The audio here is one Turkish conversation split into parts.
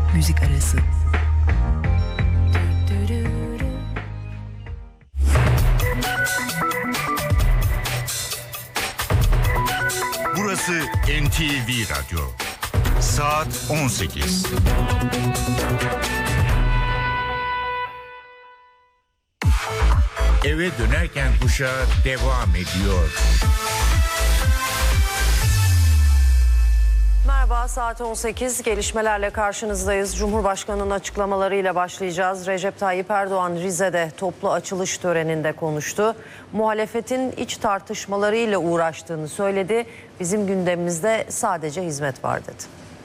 müzik arası. Burası NTV Radyo. Saat 18. Eve dönerken kuşağı devam ediyor. Merhaba, saat 18, gelişmelerle karşınızdayız. Cumhurbaşkanı'nın açıklamalarıyla başlayacağız. Recep Tayyip Erdoğan Rize'de toplu açılış töreninde konuştu. Muhalefetin iç tartışmalarıyla uğraştığını söyledi. Bizim gündemimizde sadece hizmet var dedi.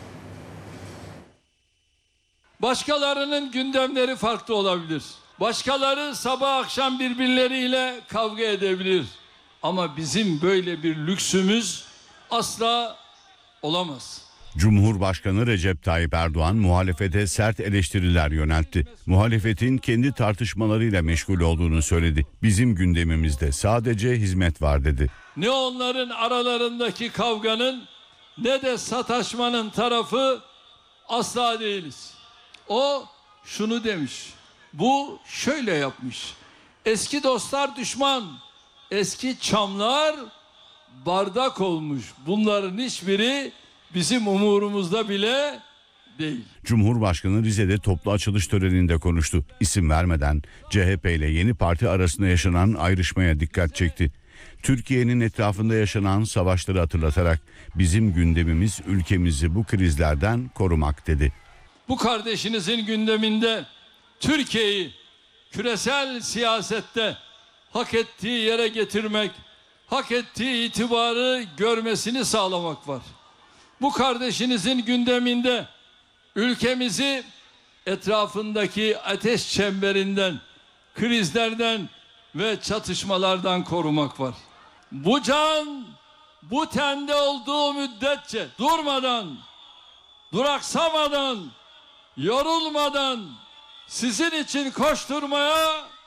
Başkalarının gündemleri farklı olabilir. Başkaları sabah akşam birbirleriyle kavga edebilir. Ama bizim böyle bir lüksümüz asla olamaz. Cumhurbaşkanı Recep Tayyip Erdoğan muhalefete sert eleştiriler yöneltti. Muhalefetin kendi tartışmalarıyla meşgul olduğunu söyledi. Bizim gündemimizde sadece hizmet var dedi. Ne onların aralarındaki kavganın ne de sataşmanın tarafı asla değiliz. O şunu demiş, bu şöyle yapmış. Eski dostlar düşman, eski çamlar bardak olmuş. Bunların hiçbiri bizim umurumuzda bile değil. Cumhurbaşkanı Rize'de toplu açılış töreninde konuştu. İsim vermeden CHP ile yeni parti arasında yaşanan ayrışmaya dikkat çekti. Türkiye'nin etrafında yaşanan savaşları hatırlatarak bizim gündemimiz ülkemizi bu krizlerden korumak dedi. Bu kardeşinizin gündeminde Türkiye'yi küresel siyasette hak ettiği yere getirmek, hak ettiği itibarı görmesini sağlamak var. Bu kardeşinizin gündeminde ülkemizi etrafındaki ateş çemberinden, krizlerden ve çatışmalardan korumak var. Bu can, bu tende olduğu müddetçe durmadan, duraksamadan, yorulmadan sizin için koşturmaya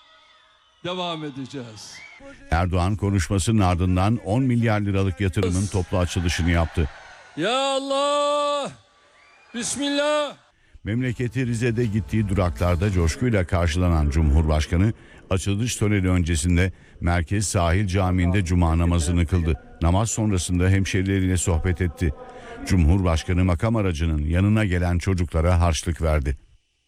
devam edeceğiz. Erdoğan konuşmasının ardından 10 milyar liralık yatırımın toplu açılışını yaptı. Ya Allah! Bismillah! Memleketi Rize'de gittiği duraklarda coşkuyla karşılanan Cumhurbaşkanı açılış töreni öncesinde Merkez Sahil Camii'nde cuma namazını kıldı. Namaz sonrasında hemşerileriyle sohbet etti. Cumhurbaşkanı makam aracının yanına gelen çocuklara harçlık verdi.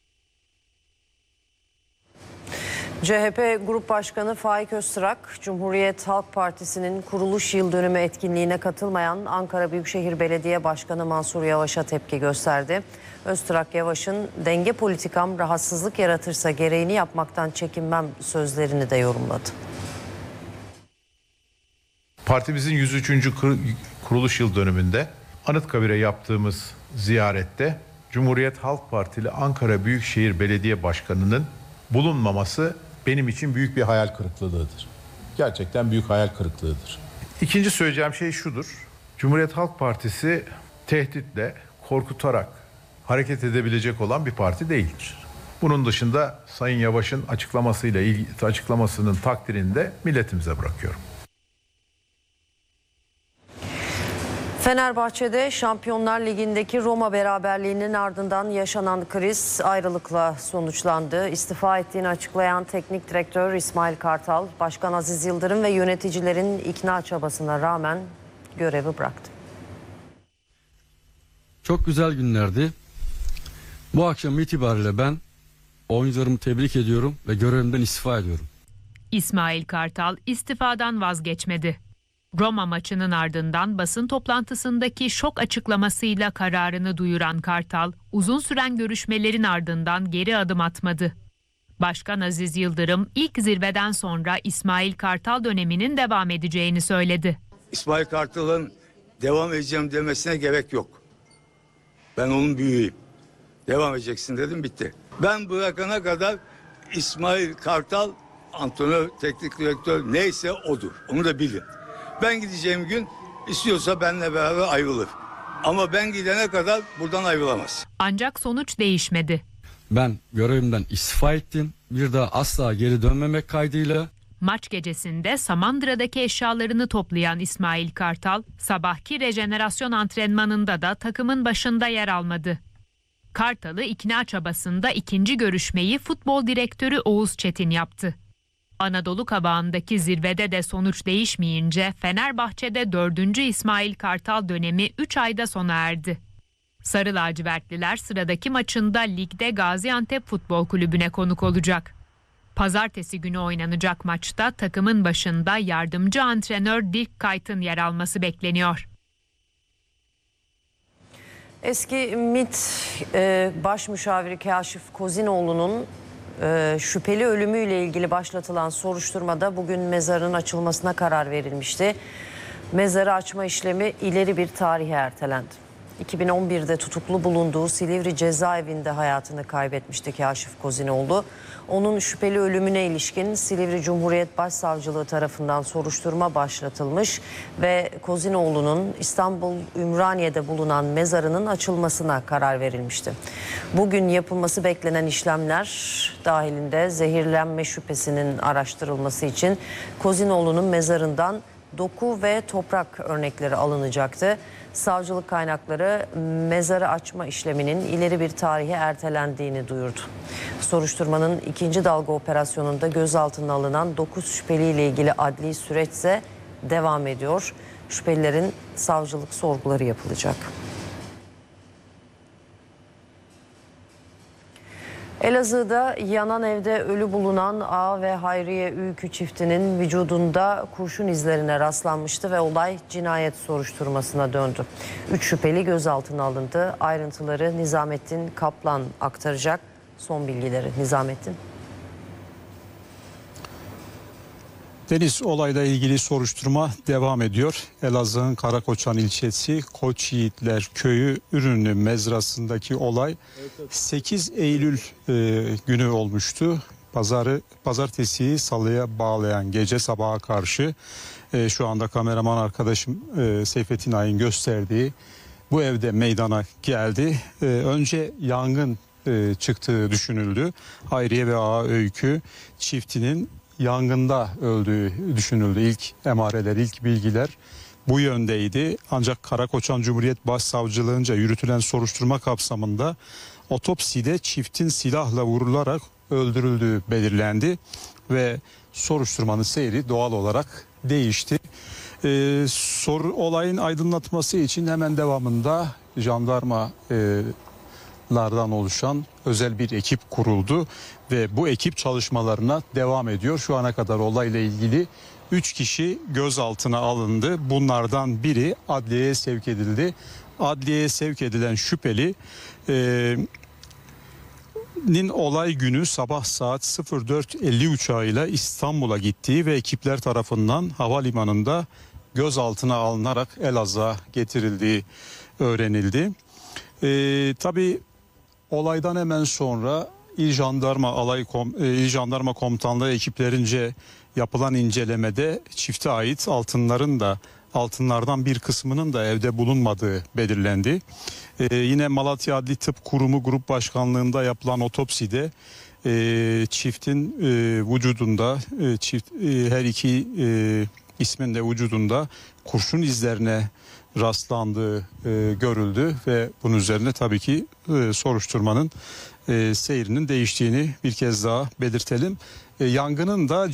CHP Grup Başkanı Faik Öztürk, Cumhuriyet Halk Partisi'nin kuruluş yıl dönümü etkinliğine katılmayan Ankara Büyükşehir Belediye Başkanı Mansur Yavaş'a tepki gösterdi. Öztürk, Yavaş'ın denge politikam rahatsızlık yaratırsa gereğini yapmaktan çekinmem sözlerini de yorumladı. Partimizin 103. kuruluş yıl dönümünde Anıtkabir'e yaptığımız ziyarette Cumhuriyet Halk Partili Ankara Büyükşehir Belediye Başkanı'nın bulunmaması benim için büyük bir hayal kırıklığıdır. Gerçekten büyük hayal kırıklığıdır. İkinci söyleyeceğim şey şudur. Cumhuriyet Halk Partisi tehditle, korkutarak hareket edebilecek olan bir parti değildir. Bunun dışında Sayın Yavaş'ın açıklamasının takdirini de milletimize bırakıyorum. Fenerbahçe'de Şampiyonlar Ligi'ndeki Roma beraberliğinin ardından yaşanan kriz ayrılıkla sonuçlandı. İstifa ettiğini açıklayan teknik direktör İsmail Kartal, Başkan Aziz Yıldırım ve yöneticilerin ikna çabasına rağmen görevi bıraktı. Çok güzel günlerdi. Bu akşam itibariyle ben oyuncularımı tebrik ediyorum ve görevimden istifa ediyorum. İsmail Kartal istifadan vazgeçmedi. Roma maçının ardından basın toplantısındaki şok açıklamasıyla kararını duyuran Kartal, uzun süren görüşmelerin ardından geri adım atmadı. Başkan Aziz Yıldırım ilk zirveden sonra İsmail Kartal döneminin devam edeceğini söyledi. İsmail Kartal'ın devam edeceğim demesine gerek yok. Ben onun büyüğüyüm. Devam edeceksin dedim, bitti. Ben bırakana kadar İsmail Kartal antrenör, teknik direktör neyse odur. Onu da bilin. Ben gideceğim gün istiyorsa benimle beraber ayrılır. Ama ben gidene kadar buradan ayrılamaz. Ancak sonuç değişmedi. Ben görevimden istifa ettim. Bir daha asla geri dönmemek kaydıyla. Maç gecesinde Samandıra'daki eşyalarını toplayan İsmail Kartal, sabahki rejenerasyon antrenmanında da takımın başında yer almadı. Kartal'ı ikna çabasında ikinci görüşmeyi futbol direktörü Oğuz Çetin yaptı. Anadolu kabağındaki zirvede de sonuç değişmeyince Fenerbahçe'de 4. İsmail Kartal dönemi 3 ayda sona erdi. Sarı lacivertliler sıradaki maçında ligde Gaziantep Futbol Kulübü'ne konuk olacak. Pazartesi günü oynanacak maçta takımın başında yardımcı antrenör Dirk Kuyt'ın yer alması bekleniyor. Eski MİT Baş Müşaviri Kaşif Kozinoğlu'nun şüpheli ölümüyle ilgili başlatılan soruşturmada bugün mezarın açılmasına karar verilmişti. Mezarı açma işlemi ileri bir tarihe ertelendi. 2011'de tutuklu bulunduğu Silivri cezaevinde hayatını kaybetmişti Kaşif Kozinoğlu. Onun şüpheli ölümüne ilişkin Silivri Cumhuriyet Başsavcılığı tarafından soruşturma başlatılmış ve Kozinoğlu'nun İstanbul Ümraniye'de bulunan mezarının açılmasına karar verilmişti. Bugün yapılması beklenen işlemler dahilinde zehirlenme şüphesinin araştırılması için Kozinoğlu'nun mezarından doku ve toprak örnekleri alınacaktı. Savcılık kaynakları mezarı açma işleminin ileri bir tarihe ertelendiğini duyurdu. Soruşturmanın ikinci dalga operasyonunda gözaltına alınan 9 şüpheliyle ilgili adli süreç ise devam ediyor. Şüphelilerin savcılık sorguları yapılacak. Elazığ'da yanan evde ölü bulunan A ve Hayriye Ülkü çiftinin vücudunda kurşun izlerine rastlanmıştı ve olay cinayet soruşturmasına döndü. 3 şüpheli gözaltına alındı. Ayrıntıları Nizamettin Kaplan aktaracak. Son bilgileri Nizamettin. Deniz, olayla ilgili soruşturma devam ediyor. Elazığ'ın Karakoçan ilçesi Koçyiğitler Köyü Ürünlü mezrasındaki olay 8 Eylül günü olmuştu. Pazartesiyi salıya bağlayan gece sabaha karşı şu anda kameraman arkadaşım Seyfettin Ay'ın gösterdiği bu evde meydana geldi. Önce yangın çıktığı düşünüldü. Hayriye ve A Öykü çiftinin yangında öldüğü düşünüldü. İlk emareler, ilk bilgiler bu yöndeydi. Ancak Karakoçan Cumhuriyet Başsavcılığınca yürütülen soruşturma kapsamında otopside çiftin silahla vurularak öldürüldüğü belirlendi ve soruşturmanın seyri doğal olarak değişti. Olayın aydınlatması için hemen devamında jandarmalardan oluşan özel bir ekip kuruldu ve bu ekip çalışmalarına devam ediyor. Şu ana kadar olayla ilgili 3 kişi gözaltına alındı. Bunlardan biri adliyeye sevk edildi. Adliyeye sevk edilen şüphelinin olay günü sabah saat 04.50 uçağıyla İstanbul'a gittiği ve ekipler tarafından havalimanında gözaltına alınarak Elazığ'a getirildiği öğrenildi. Tabii olaydan hemen sonra İl Jandarma Komutanlığı ekiplerince yapılan incelemede çifte ait altınlardan bir kısmının da evde bulunmadığı belirlendi. Yine Malatya Adli Tıp Kurumu Grup Başkanlığı'nda yapılan otopside çiftin vücudunda her iki ismin de vücudunda kurşun izlerine rastlandığı görüldü ve bunun üzerine tabii ki soruşturmanın seyrinin değiştiğini bir kez daha belirtelim. Yangının da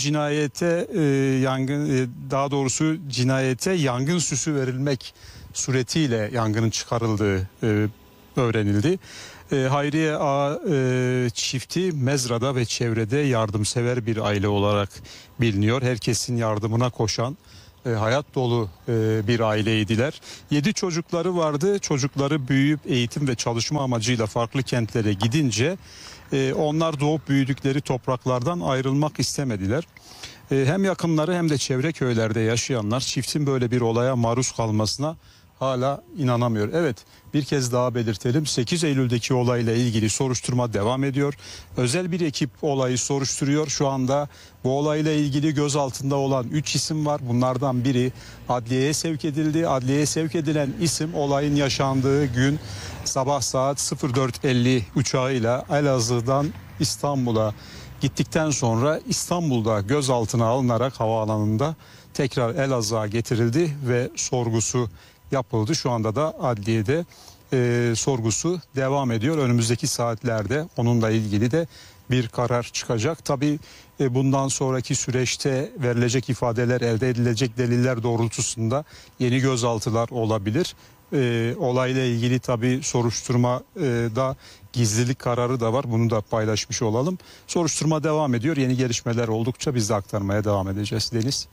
cinayete yangın süsü verilmek suretiyle yangının çıkarıldığı öğrenildi. Hayriye A çifti mezrada ve çevrede yardımsever bir aile olarak biliniyor. Herkesin yardımına koşan, hayat dolu bir aileydiler. 7 çocukları vardı. Çocukları büyüyüp eğitim ve çalışma amacıyla farklı kentlere gidince onlar doğup büyüdükleri topraklardan ayrılmak istemediler. Hem yakınları hem de çevre köylerde yaşayanlar çiftin böyle bir olaya maruz kalmasına hala inanamıyor. Evet, bir kez daha belirtelim. 8 Eylül'deki olayla ilgili soruşturma devam ediyor. Özel bir ekip olayı soruşturuyor. Şu anda bu olayla ilgili gözaltında olan 3 isim var. Bunlardan biri adliyeye sevk edildi. Adliyeye sevk edilen isim olayın yaşandığı gün sabah saat 04.50 uçağıyla Elazığ'dan İstanbul'a gittikten sonra İstanbul'da gözaltına alınarak havaalanında tekrar Elazığ'a getirildi ve sorgusu yapıldı. Şu anda da adliyede sorgusu devam ediyor. Önümüzdeki saatlerde onunla ilgili de bir karar çıkacak. Tabii bundan sonraki süreçte verilecek ifadeler, elde edilecek deliller doğrultusunda yeni gözaltılar olabilir. Olayla ilgili tabii soruşturmada gizlilik kararı da var. Bunu da paylaşmış olalım. Soruşturma devam ediyor. Yeni gelişmeler oldukça biz de aktarmaya devam edeceğiz. Deniz.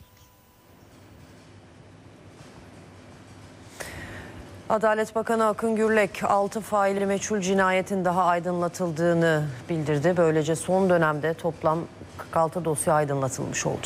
Adalet Bakanı Akın Gürlek 6 faili meçhul cinayetin daha aydınlatıldığını bildirdi. Böylece son dönemde toplam 46 dosya aydınlatılmış oldu.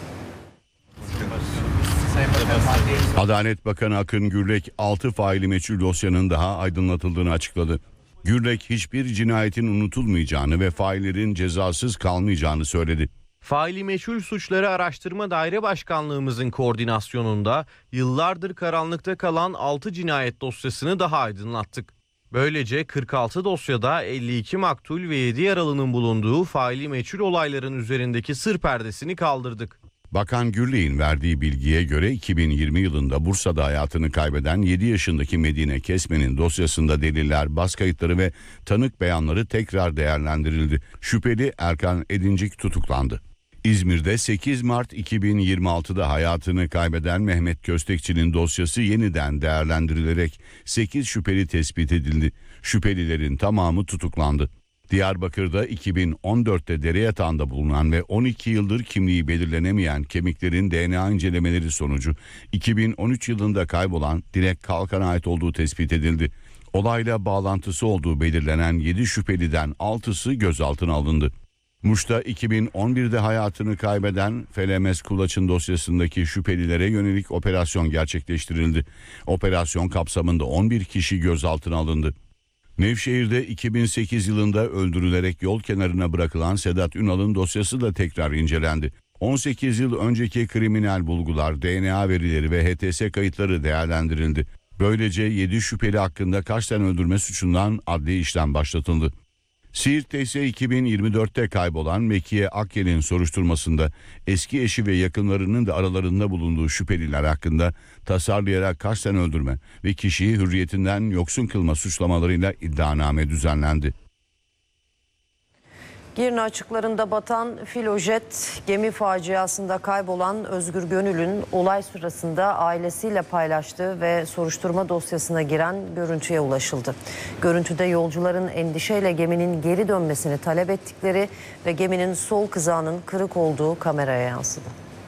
Adalet Bakanı Akın Gürlek 6 faili meçhul dosyanın daha aydınlatıldığını açıkladı. Gürlek hiçbir cinayetin unutulmayacağını ve faillerin cezasız kalmayacağını söyledi. Faili meçhul suçları araştırma daire başkanlığımızın koordinasyonunda yıllardır karanlıkta kalan 6 cinayet dosyasını daha aydınlattık. Böylece 46 dosyada 52 maktul ve 7 yaralının bulunduğu faili meçhul olayların üzerindeki sır perdesini kaldırdık. Bakan Gürlek'in verdiği bilgiye göre 2020 yılında Bursa'da hayatını kaybeden 7 yaşındaki Medine Kesmen'in dosyasında deliller, bas kayıtları ve tanık beyanları tekrar değerlendirildi. Şüpheli Erkan Edincik tutuklandı. İzmir'de 8 Mart 2026'da hayatını kaybeden Mehmet Köstekçi'nin dosyası yeniden değerlendirilerek 8 şüpheli tespit edildi. Şüphelilerin tamamı tutuklandı. Diyarbakır'da 2014'te dere yatağında bulunan ve 12 yıldır kimliği belirlenemeyen kemiklerin DNA incelemeleri sonucu 2013 yılında kaybolan Dilek Kalkan'a ait olduğu tespit edildi. Olayla bağlantısı olduğu belirlenen 7 şüpheliden 6'sı gözaltına alındı. Muş'ta 2011'de hayatını kaybeden Felemes Kulaç'ın dosyasındaki şüphelilere yönelik operasyon gerçekleştirildi. Operasyon kapsamında 11 kişi gözaltına alındı. Nevşehir'de 2008 yılında öldürülerek yol kenarına bırakılan Sedat Ünal'ın dosyası da tekrar incelendi. 18 yıl önceki kriminal bulgular, DNA verileri ve HTS kayıtları değerlendirildi. Böylece 7 şüpheli hakkında kasten öldürme suçundan adli işlem başlatıldı. Siirt'te ise 2024'te kaybolan Mekiye Akyel'in soruşturmasında eski eşi ve yakınlarının da aralarında bulunduğu şüpheliler hakkında tasarlayarak kasten öldürme ve kişiyi hürriyetinden yoksun kılma suçlamalarıyla iddianame düzenlendi. Girne açıklarında batan filojet gemi faciasında kaybolan Özgür Gönül'ün olay sırasında ailesiyle paylaştığı ve soruşturma dosyasına giren görüntüye ulaşıldı. Görüntüde yolcuların endişeyle geminin geri dönmesini talep ettikleri ve geminin sol kızağının kırık olduğu kameraya yansıdı.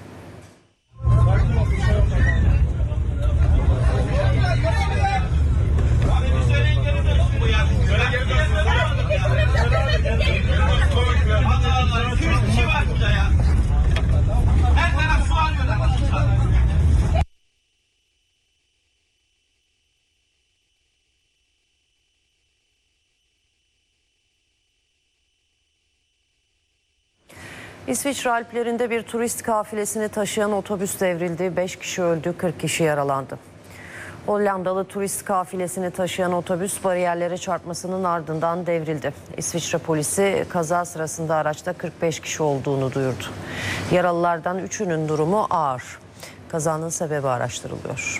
İsviçre Alplerinde bir turist kafilesini taşıyan otobüs devrildi. 5 kişi öldü, 40 kişi yaralandı. Hollandalı turist kafilesini taşıyan otobüs bariyerlere çarpmasının ardından devrildi. İsviçre polisi kaza sırasında araçta 45 kişi olduğunu duyurdu. Yaralılardan 3'ünün durumu ağır. Kazanın sebebi araştırılıyor.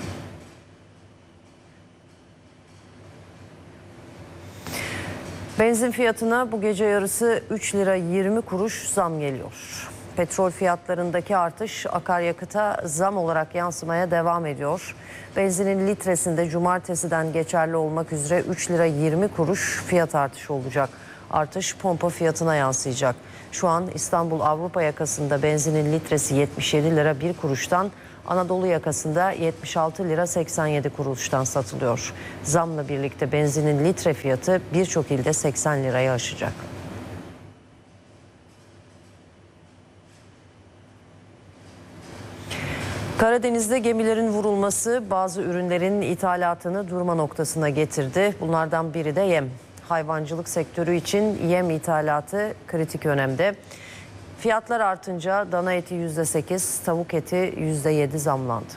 Benzin fiyatına bu gece yarısı 3 lira 20 kuruş zam geliyor. Petrol fiyatlarındaki artış akaryakıta zam olarak yansımaya devam ediyor. Benzinin litresinde cumartesiden geçerli olmak üzere 3 lira 20 kuruş fiyat artışı olacak. Artış pompa fiyatına yansıyacak. Şu an İstanbul Avrupa yakasında benzinin litresi 77 lira 1 kuruştan, Anadolu yakasında 76 lira 87 kuruştan satılıyor. Zamla birlikte benzinin litre fiyatı birçok ilde 80 lirayı aşacak. Karadeniz'de gemilerin vurulması bazı ürünlerin ithalatını durma noktasına getirdi. Bunlardan biri de yem. Hayvancılık sektörü için yem ithalatı kritik önemde. Fiyatlar artınca dana eti %8, tavuk eti %7 zamlandı.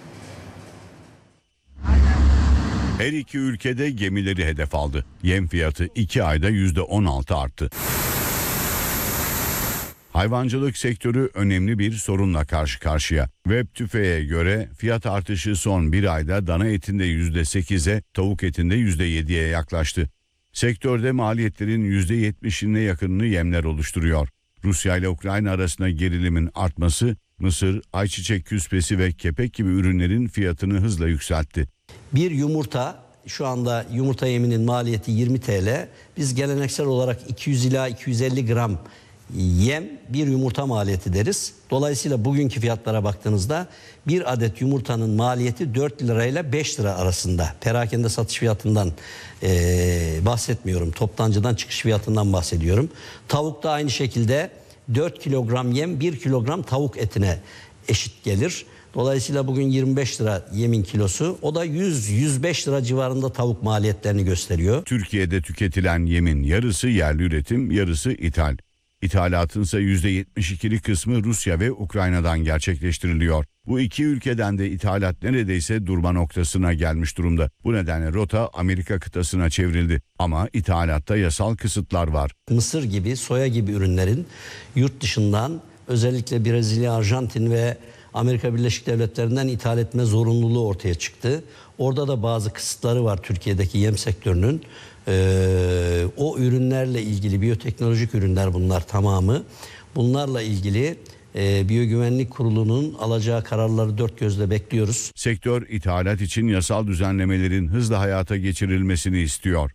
Her iki ülkede gemileri hedef aldı. Yem fiyatı 2 ayda %16 arttı. Hayvancılık sektörü önemli bir sorunla karşı karşıya. Web Tüfe'ye göre fiyat artışı son bir ayda dana etinde %8'e, tavuk etinde %7'ye yaklaştı. Sektörde maliyetlerin %70'ine yakınını yemler oluşturuyor. Rusya ile Ukrayna arasında gerilimin artması, mısır, ayçiçek küspesi ve kepek gibi ürünlerin fiyatını hızla yükseltti. Bir yumurta, şu anda yumurta yeminin maliyeti 20 TL. Biz geleneksel olarak 200 ila 250 gram yem bir yumurta maliyeti deriz. Dolayısıyla bugünkü fiyatlara baktığınızda bir adet yumurtanın maliyeti 4 lirayla 5 lira arasında. Perakende satış fiyatından bahsetmiyorum. Toptancıdan çıkış fiyatından bahsediyorum. Tavuk da aynı şekilde 4 kilogram yem 1 kilogram tavuk etine eşit gelir. Dolayısıyla bugün 25 lira yemin kilosu, o da 100-105 lira civarında tavuk maliyetlerini gösteriyor. Türkiye'de tüketilen yemin yarısı yerli üretim, yarısı ithal. İthalatın ise %72'lik kısmı Rusya ve Ukrayna'dan gerçekleştiriliyor. Bu iki ülkeden de ithalat neredeyse durma noktasına gelmiş durumda. Bu nedenle rota Amerika kıtasına çevrildi. Ama ithalatta yasal kısıtlar var. Mısır gibi, soya gibi ürünlerin yurt dışından, özellikle Brezilya, Arjantin ve Amerika Birleşik Devletleri'nden ithal etme zorunluluğu ortaya çıktı. Orada da bazı kısıtları var Türkiye'deki yem sektörünün. O ürünlerle ilgili, biyoteknolojik ürünler bunlar tamamı. Bunlarla ilgili Biyogüvenlik Kurulu'nun alacağı kararları dört gözle bekliyoruz. Sektör ithalat için yasal düzenlemelerin hızla hayata geçirilmesini istiyor.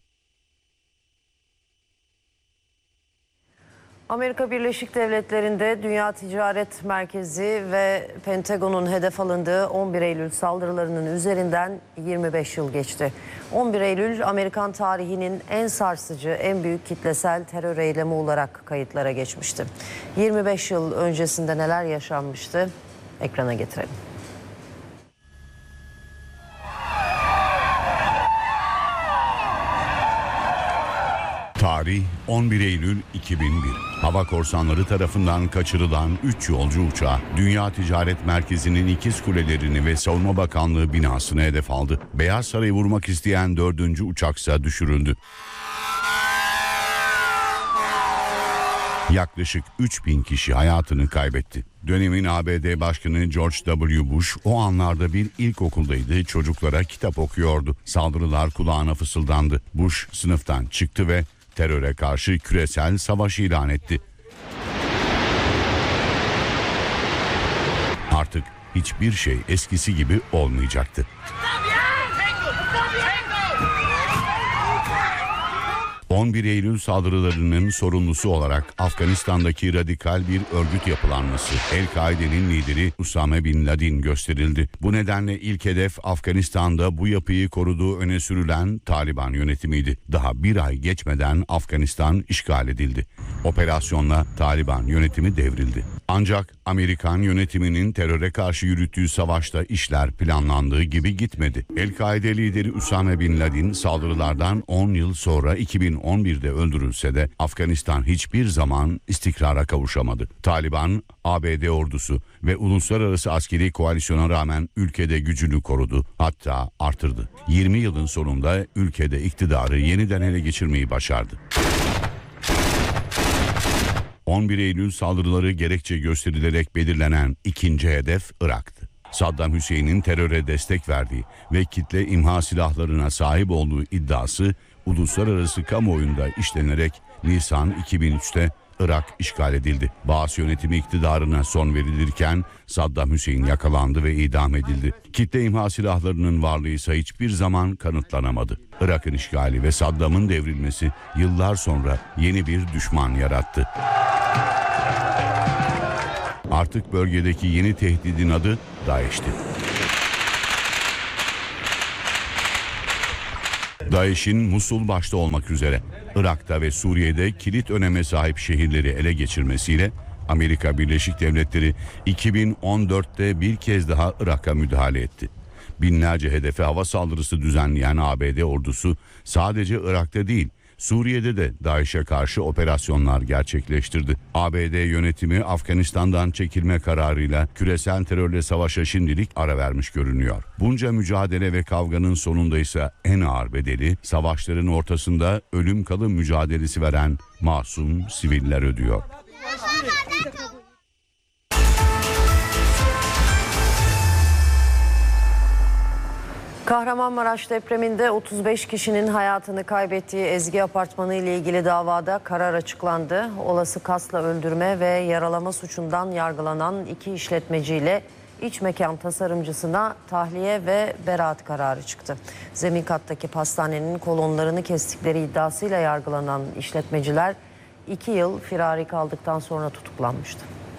Amerika Birleşik Devletleri'nde Dünya Ticaret Merkezi ve Pentagon'un hedef alındığı 11 Eylül saldırılarının üzerinden 25 yıl geçti. 11 Eylül Amerikan tarihinin en sarsıcı, en büyük kitlesel terör eylemi olarak kayıtlara geçmişti. 25 yıl öncesinde neler yaşanmıştı? Ekrana getirelim. Tarih 11 Eylül 2001. Hava korsanları tarafından kaçırılan 3 yolcu uçağı Dünya Ticaret Merkezi'nin ikiz kulelerini ve Savunma Bakanlığı binasını hedef aldı. Beyaz Saray'ı vurmak isteyen 4. uçaksa düşürüldü. Yaklaşık 3000 kişi hayatını kaybetti. Dönemin ABD Başkanı George W. Bush o anlarda bir ilkokuldaydı, çocuklara kitap okuyordu. Saldırılar kulağına fısıldandı. Bush sınıftan çıktı ve teröre karşı küresel savaş ilan etti. Artık hiçbir şey eskisi gibi olmayacaktı. 11 Eylül saldırılarının sorumlusu olarak Afganistan'daki radikal bir örgüt yapılanması El-Kaide'nin lideri Usame Bin Laden gösterildi. Bu nedenle ilk hedef Afganistan'da bu yapıyı koruduğu öne sürülen Taliban yönetimiydi. Daha bir ay geçmeden Afganistan işgal edildi. Operasyonla Taliban yönetimi devrildi. Ancak Amerikan yönetiminin teröre karşı yürüttüğü savaşta işler planlandığı gibi gitmedi. El-Kaide lideri Usame Bin Laden saldırılardan 10 yıl sonra 2011'de öldürülse de Afganistan hiçbir zaman istikrara kavuşamadı. Taliban, ABD ordusu ve uluslararası askeri koalisyona rağmen ülkede gücünü korudu, hatta artırdı. 20 yılın sonunda ülkede iktidarı yeniden ele geçirmeyi başardı. 11 Eylül saldırıları gerekçe gösterilerek belirlenen ikinci hedef Irak'tı. Saddam Hüseyin'in teröre destek verdiği ve kitle imha silahlarına sahip olduğu iddiası uluslararası kamuoyunda işlenerek Nisan 2003'te Irak işgal edildi. Baas yönetimi iktidarına son verilirken Saddam Hüseyin yakalandı ve idam edildi. Kitle imha silahlarının varlığı ise hiçbir zaman kanıtlanamadı. Irak'ın işgali ve Saddam'ın devrilmesi yıllar sonra yeni bir düşman yarattı. Artık bölgedeki yeni tehdidin adı DAEŞ'ti. DAEŞ'in Musul başta olmak üzere Irak'ta ve Suriye'de kilit öneme sahip şehirleri ele geçirmesiyle Amerika Birleşik Devletleri 2014'te bir kez daha Irak'a müdahale etti. Binlerce hedefe hava saldırısı düzenleyen ABD ordusu sadece Irak'ta değil, Suriye'de de DAEŞ'e karşı operasyonlar gerçekleştirdi. ABD yönetimi Afganistan'dan çekilme kararıyla küresel terörle savaşa şimdilik ara vermiş görünüyor. Bunca mücadele ve kavganın sonunda ise en ağır bedeli savaşların ortasında ölüm kalım mücadelesi veren masum siviller ödüyor. Kahramanmaraş depreminde 35 kişinin hayatını kaybettiği Ezgi Apartmanı ile ilgili davada karar açıklandı. Olası kasla öldürme ve yaralama suçundan yargılanan 2 işletmeciyle iç mekan tasarımcısına tahliye ve beraat kararı çıktı. Zemin kattaki pastanenin kolonlarını kestikleri iddiasıyla yargılanan işletmeciler 2 yıl firari kaldıktan sonra tutuklanmıştı.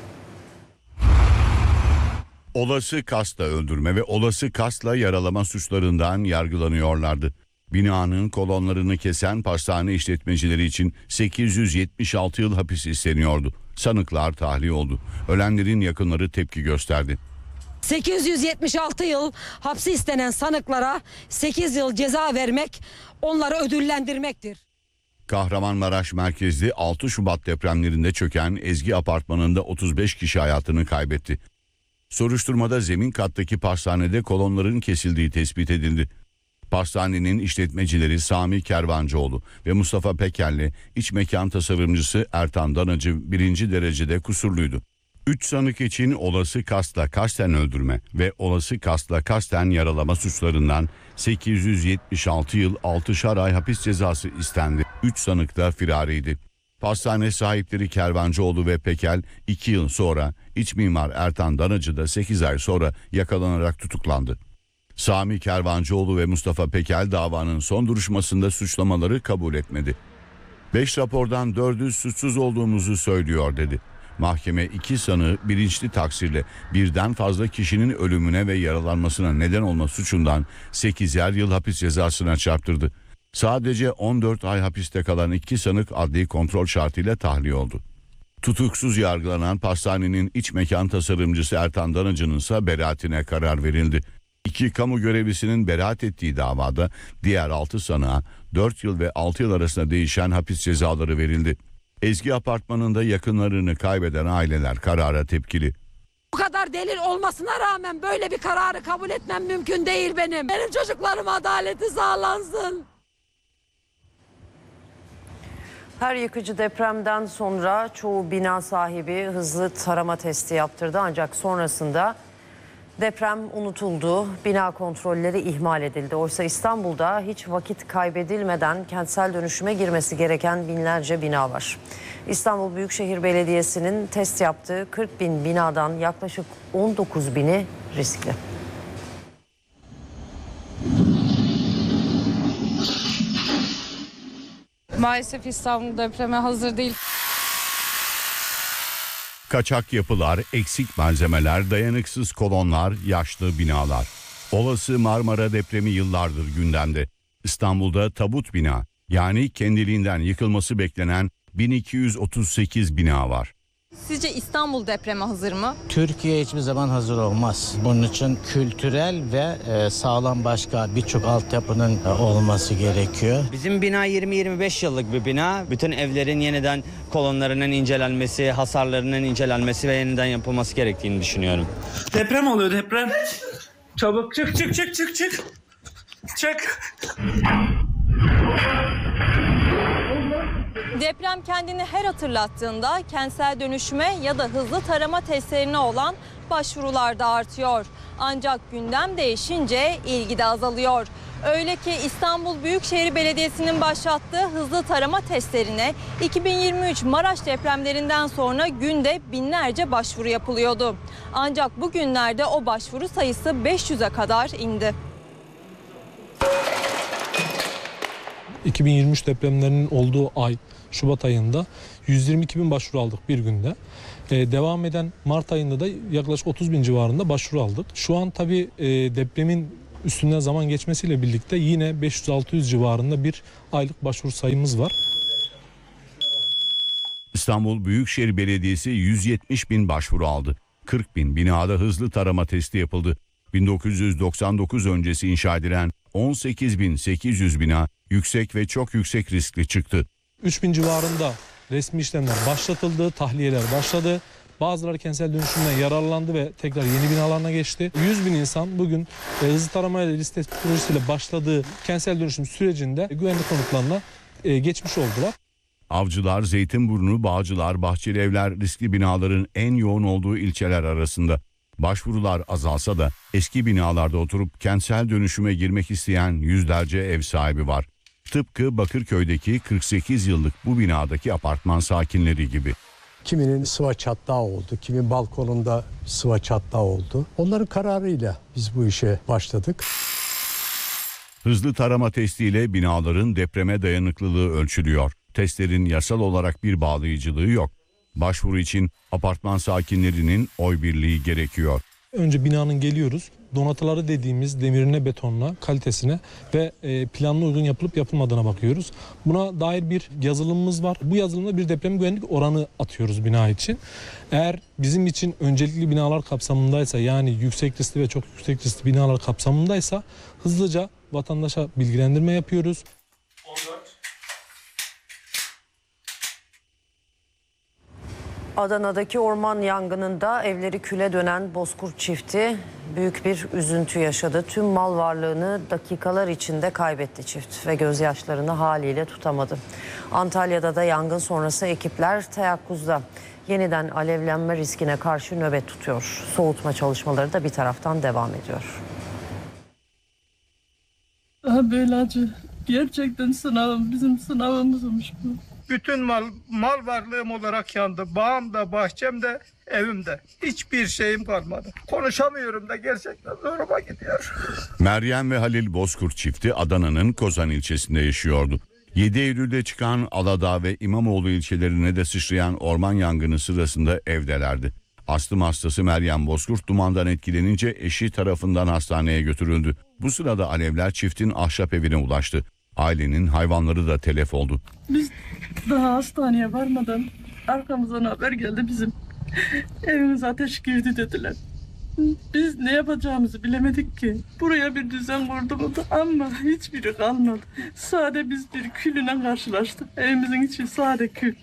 Olası kasla öldürme ve olası kasla yaralama suçlarından yargılanıyorlardı. Binanın kolonlarını kesen pastane işletmecileri için 876 yıl hapis isteniyordu. Sanıklar tahliye oldu. Ölenlerin yakınları tepki gösterdi. 876 yıl hapsi istenen sanıklara 8 yıl ceza vermek onları ödüllendirmektir. Kahramanmaraş merkezli 6 Şubat depremlerinde çöken Ezgi Apartmanı'nda 35 kişi hayatını kaybetti. Soruşturmada zemin kattaki pastanede kolonların kesildiği tespit edildi. Pastanenin işletmecileri Sami Kervancıoğlu ve Mustafa Peker'le iç mekan tasarımcısı Ertan Danacı 1. derecede kusurluydu. 3 sanık için olası kasla kasten öldürme ve olası kasla kasten yaralama suçlarından 876 yıl 6'şar ay hapis cezası istendi. 3 sanık da firariydi. Pastane sahipleri Kervancıoğlu ve Pekel 2 yıl sonra, iç mimar Ertan Danacı da 8 ay sonra yakalanarak tutuklandı. Sami Kervancıoğlu ve Mustafa Pekel davanın son duruşmasında suçlamaları kabul etmedi. 5 rapordan 4'ü suçsuz olduğumuzu söylüyor dedi. Mahkeme 2 sanığı bilinçli taksirle birden fazla kişinin ölümüne ve yaralanmasına neden olma suçundan 8'er yıl hapis cezasına çarptırdı. Sadece 14 ay hapiste kalan 2 sanık adli kontrol şartıyla tahliye oldu. Tutuksuz yargılanan pastanenin iç mekan tasarımcısı Ertan Danacı'nın ise beraatine karar verildi. 2 kamu görevlisinin beraat ettiği davada diğer 6 sanığa 4 yıl ve 6 yıl arasında değişen hapis cezaları verildi. Ezgi Apartmanı'nda yakınlarını kaybeden aileler karara tepkili. Bu kadar delil olmasına rağmen böyle bir kararı kabul etmem mümkün değil benim. Benim çocuklarım adaleti sağlansın. Her yıkıcı depremden sonra çoğu bina sahibi hızlı tarama testi yaptırdı. Ancak sonrasında deprem unutuldu, bina kontrolleri ihmal edildi. Oysa İstanbul'da hiç vakit kaybedilmeden kentsel dönüşüme girmesi gereken binlerce bina var. İstanbul Büyükşehir Belediyesi'nin test yaptığı 40 bin binadan yaklaşık 19 bini riskli. Maalesef İstanbul depreme hazır değil. Kaçak yapılar, eksik malzemeler, dayanıksız kolonlar, yaşlı binalar. Olası Marmara depremi yıllardır gündemde. İstanbul'da tabut bina, yani kendiliğinden yıkılması beklenen 1238 bina var. Sizce İstanbul depreme hazır mı? Türkiye hiçbir zaman hazır olmaz. Bunun için kültürel ve sağlam başka birçok altyapının olması gerekiyor. Bizim bina 20-25 yıllık bir bina. Bütün evlerin yeniden kolonlarının incelenmesi, hasarlarının incelenmesi ve yeniden yapılması gerektiğini düşünüyorum. Deprem oluyor, deprem. Çabuk çık. Çık. Deprem kendini her hatırlattığında kentsel dönüşüme ya da hızlı tarama testlerine olan başvurular da artıyor. Ancak gündem değişince ilgi de azalıyor. Öyle ki İstanbul Büyükşehir Belediyesi'nin başlattığı hızlı tarama testlerine 2023 Maraş depremlerinden sonra günde binlerce başvuru yapılıyordu. Ancak bugünlerde o başvuru sayısı 500'e kadar indi. 2023 depremlerinin olduğu ay Şubat ayında 122 bin başvuru aldık bir günde. Devam eden Mart ayında da yaklaşık 30 bin civarında başvuru aldık. Şu an tabii depremin üstünden zaman geçmesiyle birlikte yine 500-600 civarında bir aylık başvuru sayımız var. İstanbul Büyükşehir Belediyesi 170 bin başvuru aldı. 40 bin binada hızlı tarama testi yapıldı. 1999 öncesi inşa edilen 18.800 bina yüksek ve çok yüksek riskli çıktı. 3000 civarında resmi işlemler başlatıldı, tahliyeler başladı. Bazıları kentsel dönüşümden yararlandı ve tekrar yeni binalarına geçti. 100 bin insan bugün hızlı taramayla liste projesiyle başladığı kentsel dönüşüm sürecinde güvenlik konutlarına geçmiş oldular. Avcılar, Zeytinburnu, Bağcılar, Bahçelievler riskli binaların en yoğun olduğu ilçeler arasında. Başvurular azalsa da eski binalarda oturup kentsel dönüşüme girmek isteyen yüzlerce ev sahibi var. Tıpkı Bakırköy'deki 48 yıllık bu binadaki apartman sakinleri gibi. Kiminin sıva çatlağı oldu, kimin balkonunda sıva çatlağı oldu. Onların kararıyla biz bu işe başladık. Hızlı tarama testiyle binaların depreme dayanıklılığı ölçülüyor. Testlerin yasal olarak bir bağlayıcılığı yok. Başvuru için apartman sakinlerinin oy birliği gerekiyor. Önce binanın geliyoruz. Donatıları dediğimiz demirine, betonuna, kalitesine ve planına uygun yapılıp yapılmadığına bakıyoruz. Buna dair bir yazılımımız var. Bu yazılımda bir deprem güvenlik oranı atıyoruz bina için. Eğer bizim için öncelikli binalar kapsamındaysa, yani yüksek riskli ve çok yüksek riskli binalar kapsamındaysa hızlıca vatandaşa bilgilendirme yapıyoruz. Adana'daki orman yangınında evleri küle dönen Bozkurt çifti büyük bir üzüntü yaşadı. Tüm mal varlığını dakikalar içinde kaybetti çift ve gözyaşlarını haliyle tutamadı. Antalya'da da yangın sonrası ekipler teyakkuzda. Yeniden alevlenme riskine karşı nöbet tutuyor. Soğutma çalışmaları da bir taraftan devam ediyor. Böyle acı. Gerçekten sınavım, bizim sınavımızmış bu. Bütün mal varlığım olarak yandı. Bağımda, bahçemde, evimde. Hiçbir şeyim kalmadı. Konuşamıyorum da gerçekten zoruma gidiyor. Meryem ve Halil Bozkurt çifti Adana'nın Kozan ilçesinde yaşıyordu. 7 Eylül'de çıkan Aladağ ve İmamoğlu ilçelerine de sıçrayan orman yangını sırasında evdelerdi. Astım hastası Meryem Bozkurt dumandan etkilenince eşi tarafından hastaneye götürüldü. Bu sırada alevler çiftin ahşap evine ulaştı. Ailenin hayvanları da telef oldu. Biz daha hastaneye varmadan arkamızdan haber geldi bizim. Evimiz ateş girdi dediler. Biz ne yapacağımızı bilemedik ki. Buraya bir düzen kurdum ama hiçbiri kalmadı. Sade biz bir külüne karşılaştık. Evimizin içi sade kül.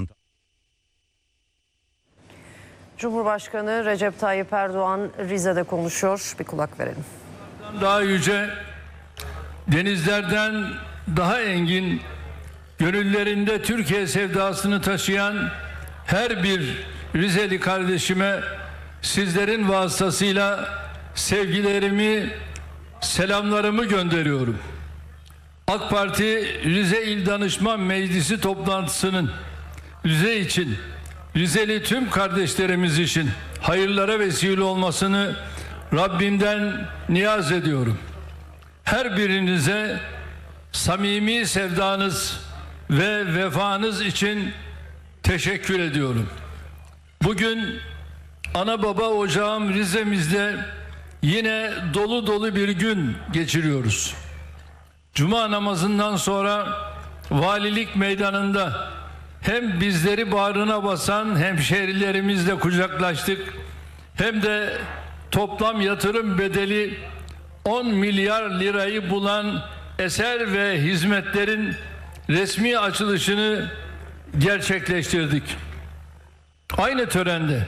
Cumhurbaşkanı Recep Tayyip Erdoğan Rize'de konuşuyor. Bir kulak verelim. Daha yüce, denizlerden daha engin, gönüllerinde Türkiye sevdasını taşıyan her bir Rizeli kardeşime sizlerin vasıtasıyla sevgilerimi, selamlarımı gönderiyorum. AK Parti Rize İl Danışman Meclisi toplantısının Rize için, Rizeli tüm kardeşlerimiz için hayırlara vesile olmasını Rabbimden niyaz ediyorum. Her birinize samimi sevdanız ve vefanız için teşekkür ediyorum. Bugün ana baba ocağım Rize'mizde yine dolu dolu bir gün geçiriyoruz. Cuma namazından sonra valilik meydanında hem bizleri bağrına basan hemşehrilerimizle kucaklaştık, hem de toplam yatırım bedeli 10 milyar lirayı bulan eser ve hizmetlerin resmi açılışını gerçekleştirdik. Aynı törende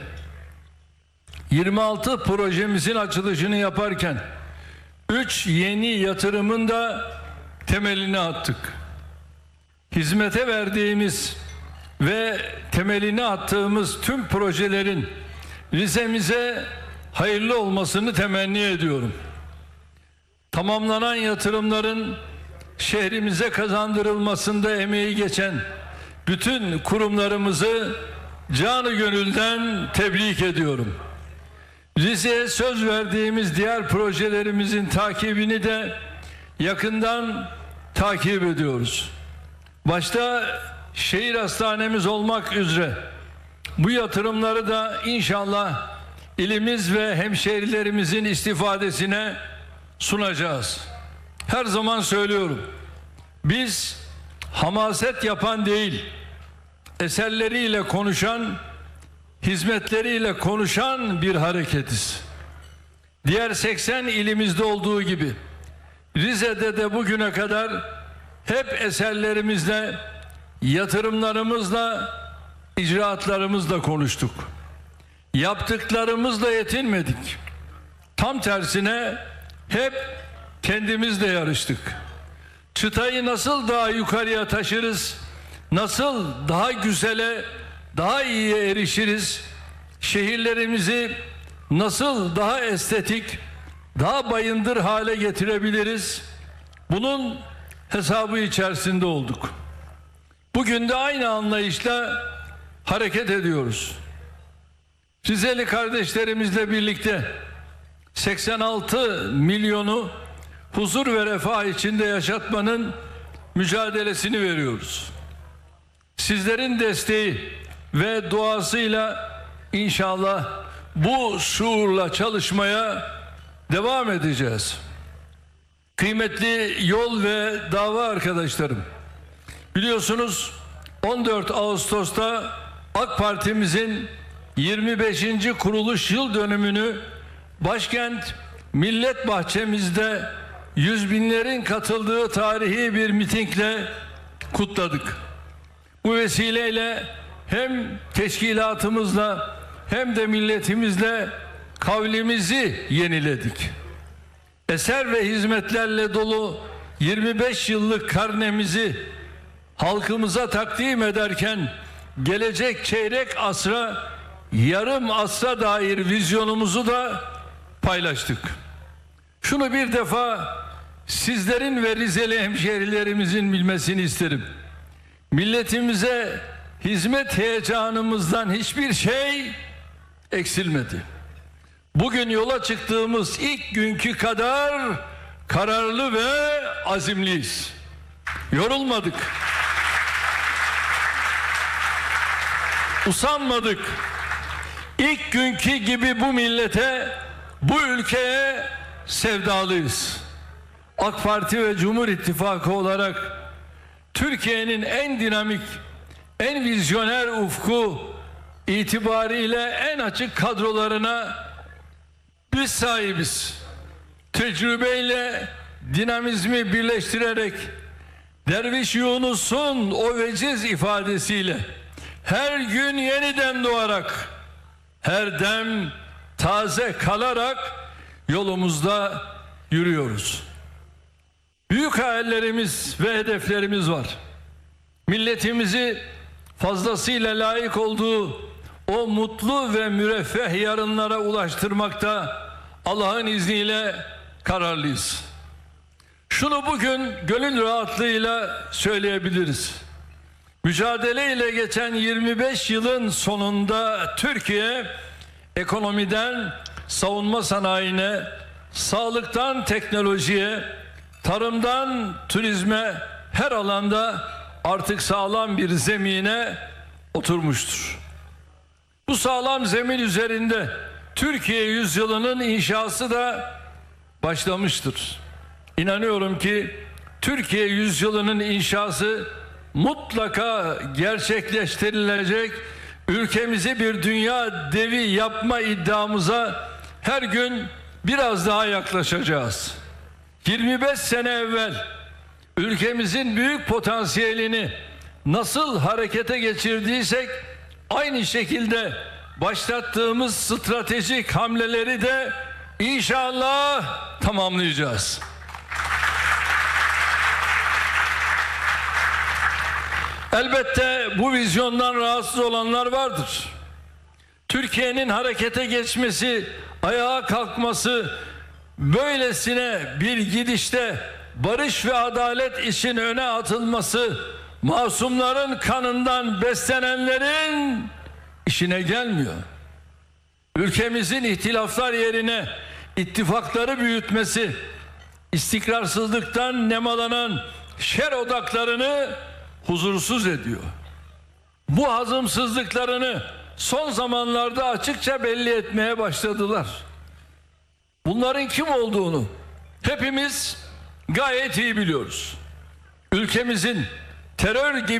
26 projemizin açılışını yaparken 3 yeni yatırımın da temelini attık. Hizmete verdiğimiz ve temelini attığımız tüm projelerin Rize'mize hayırlı olmasını temenni ediyorum. Tamamlanan yatırımların şehrimize kazandırılmasında emeği geçen bütün kurumlarımızı canı gönülden tebrik ediyorum. Rize'ye söz verdiğimiz diğer projelerimizin takibini de yakından takip ediyoruz. Başta şehir hastanemiz olmak üzere bu yatırımları da inşallah ilimiz ve hemşehrilerimizin istifadesine sunacağız. Her zaman söylüyorum, biz hamaset yapan değil, eserleriyle konuşan, hizmetleriyle konuşan bir hareketiz. Diğer 80 ilimizde olduğu gibi Rize'de de bugüne kadar hep eserlerimizle, yatırımlarımızla, icraatlarımızla konuştuk. Yaptıklarımızla yetinmedik. Tam tersine hep kendimizle yarıştık. Çıtayı nasıl daha yukarıya taşırız, nasıl daha güzele, daha iyiye erişiriz, şehirlerimizi nasıl daha estetik, daha bayındır hale getirebiliriz, bunun hesabı içerisinde olduk. Bugün de aynı anlayışla hareket ediyoruz. Rizeli kardeşlerimizle birlikte 86 milyonu huzur ve refah içinde yaşatmanın mücadelesini veriyoruz. Sizlerin desteği ve duasıyla inşallah bu şuurla çalışmaya devam edeceğiz. Kıymetli yol ve dava arkadaşlarım, biliyorsunuz 14 Ağustos'ta AK Parti'mizin 25. kuruluş yıl dönümünü başkent Millet Bahçemizde yüz binlerin katıldığı tarihi bir mitingle kutladık. Bu vesileyle hem teşkilatımızla hem de milletimizle kavlimizi yeniledik. Eser ve hizmetlerle dolu 25 yıllık karnemizi halkımıza takdim ederken gelecek çeyrek asra, yarım asra dair vizyonumuzu da paylaştık. Şunu bir defa sizlerin ve Rizeli hemşehrilerimizin bilmesini isterim. Milletimize hizmet heyecanımızdan hiçbir şey eksilmedi. Bugün yola çıktığımız ilk günkü kadar kararlı ve azimliyiz. Yorulmadık. Usanmadık. İlk günkü gibi bu millete, bu ülkeye sevdalıyız. AK Parti ve Cumhur İttifakı olarak Türkiye'nin en dinamik, en vizyoner ufku itibariyle en açık kadrolarına biz sahibiz. Tecrübeyle dinamizmi birleştirerek Derviş Yunus'un o veciz ifadesiyle her gün yeniden doğarak, her dem taze kalarak yolumuzda yürüyoruz. Büyük hayallerimiz ve hedeflerimiz var. Milletimizi fazlasıyla layık olduğu o mutlu ve müreffeh yarınlara ulaştırmakta Allah'ın izniyle kararlıyız. Şunu bugün gönül rahatlığıyla söyleyebiliriz. Mücadeleyle geçen 25 yılın sonunda Türkiye ekonomiden savunma sanayine, sağlıktan teknolojiye, tarımdan turizme her alanda artık sağlam bir zemine oturmuştur. Bu sağlam zemin üzerinde Türkiye yüzyılının inşası da başlamıştır. İnanıyorum ki Türkiye yüzyılının inşası mutlaka gerçekleştirilecek, ülkemizi bir dünya devi yapma iddiamıza her gün biraz daha yaklaşacağız. 25 sene evvel ülkemizin büyük potansiyelini nasıl harekete geçirdiysek aynı şekilde başlattığımız stratejik hamleleri de inşallah tamamlayacağız. Elbette bu vizyondan rahatsız olanlar vardır. Türkiye'nin harekete geçmesi, ayağa kalkması, böylesine bir gidişte barış ve adalet için öne atılması, masumların kanından beslenenlerin işine gelmiyor. Ülkemizin ihtilaflar yerine ittifakları büyütmesi, istikrarsızlıktan nemalanan şer odaklarını huzursuz ediyor. Bu hazımsızlıklarını son zamanlarda açıkça belli etmeye başladılar. Bunların kim olduğunu hepimiz gayet iyi biliyoruz. Ülkemizin terör gibi